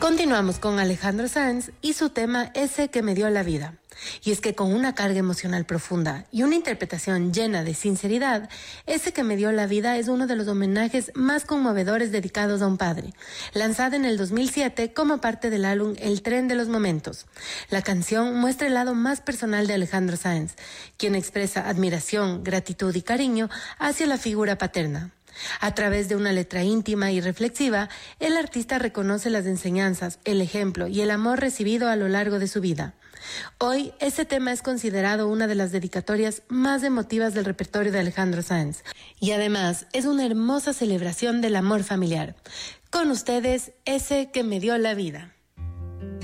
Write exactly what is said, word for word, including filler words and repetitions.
Continuamos con Alejandro Sanz y su tema Ese que me dio la vida. Y es que con una carga emocional profunda y una interpretación llena de sinceridad, Ese que me dio la vida es uno de los homenajes más conmovedores dedicados a un padre, lanzada en el dos mil siete como parte del álbum El tren de los momentos. La canción muestra el lado más personal de Alejandro Sanz, quien expresa admiración, gratitud y cariño hacia la figura paterna. A través de una letra íntima y reflexiva, el artista reconoce las enseñanzas, el ejemplo y el amor recibido a lo largo de su vida. Hoy, ese tema es considerado una de las dedicatorias más emotivas del repertorio de Alejandro Sanz. Y además, es una hermosa celebración del amor familiar. Con ustedes, Ese que me dio la vida.